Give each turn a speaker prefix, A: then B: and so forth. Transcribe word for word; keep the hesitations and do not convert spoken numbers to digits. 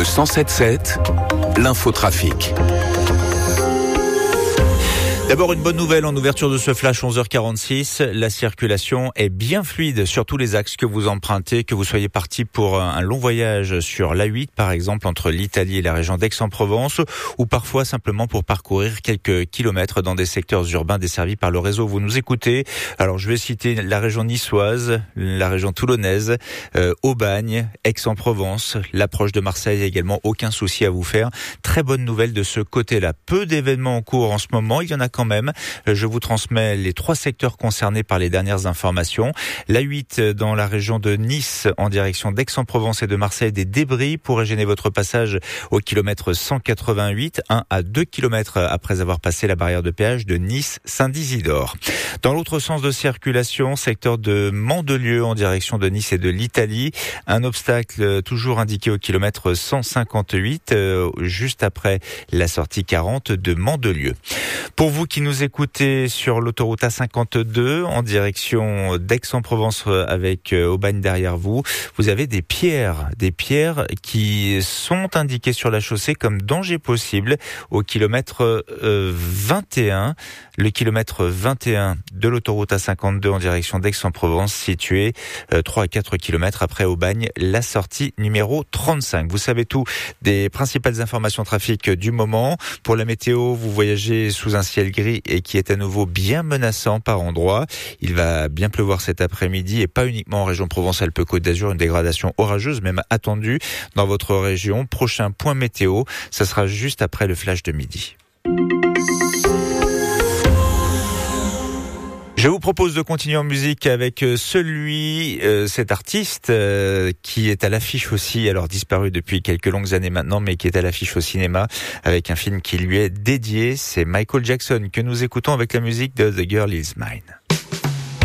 A: Le cent sept sept, l'infotrafic.
B: D'abord, une bonne nouvelle en ouverture de ce flash onze heures quarante-six. La circulation est bien fluide sur tous les axes que vous empruntez, que vous soyez parti pour un long voyage sur l'A huit, par exemple, entre l'Italie et la région d'Aix-en-Provence, ou parfois simplement pour parcourir quelques kilomètres dans des secteurs urbains desservis par le réseau. Vous nous écoutez. Alors, je vais citer la région niçoise, la région toulonnaise, euh, Aubagne, Aix-en-Provence, l'approche de Marseille également. Aucun souci à vous faire. Très bonne nouvelle de ce côté-là. Peu d'événements en cours en ce moment. Il y en a quand même. Je vous transmets les trois secteurs concernés par les dernières informations. l'A huit dans la région de Nice en direction d'Aix-en-Provence et de Marseille, des débris pourraient gêner votre passage au kilomètre cent quatre-vingt-huit, un à deux kilomètres après avoir passé la barrière de péage de Nice-Saint-Isidore. Dans l'autre sens de circulation, secteur de Mandelieu en direction de Nice et de l'Italie, un obstacle toujours indiqué au kilomètre cent cinquante-huit, euh, juste après la sortie quarante de Mandelieu. Pour vous qui nous écoutez sur l'autoroute A cinquante-deux en direction d'Aix-en-Provence avec Aubagne derrière vous, vous avez des pierres, des pierres qui sont indiquées sur la chaussée comme danger possible au kilomètre euh, vingt et un. Le kilomètre vingt et un de l'autoroute A cinquante-deux en direction d'Aix-en-Provence, situé euh, trois à quatre kilomètres après Aubagne, la sortie numéro trente-cinq. Vous savez tout des principales informations trafic du moment. Pour la météo, vous voyagez sous un ciel gris et qui est à nouveau bien menaçant par endroits. Il va bien pleuvoir cet après-midi et pas uniquement en région Provence-Alpes-Côte d'Azur, une dégradation orageuse même attendue dans votre région. Prochain point météo, ça sera juste après le flash de midi. Je vous propose de continuer en musique avec celui, euh, cet artiste euh, qui est à l'affiche aussi, alors disparu depuis quelques longues années maintenant, mais qui est à l'affiche au cinéma avec un film qui lui est dédié. C'est Michael Jackson que nous écoutons avec la musique de The Girl Is Mine.